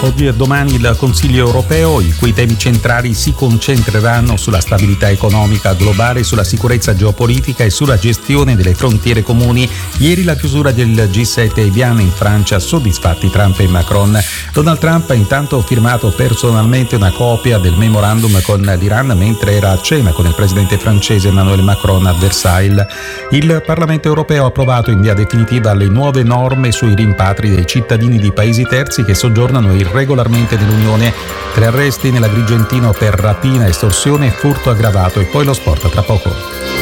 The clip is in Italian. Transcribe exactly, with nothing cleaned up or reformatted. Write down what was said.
Oggi e domani il Consiglio europeo, i cui temi centrali si concentreranno sulla stabilità economica globale, sulla sicurezza geopolitica e sulla gestione delle frontiere comuni. Ieri la chiusura del G sette a Evian in Francia, soddisfatti Trump e Macron. Donald Trump ha intanto firmato personalmente una copia del memorandum con l'Iran mentre era a cena con il presidente francese Emmanuel Macron a Versailles. Il Parlamento europeo ha approvato in via definitiva le nuove norme sui rimpatri dei cittadini di paesi terzi che soggiornano irregolarmente nell'Unione. Tre arresti nell'Agrigentino per rapina, estorsione e furto aggravato. E poi lo sport tra poco.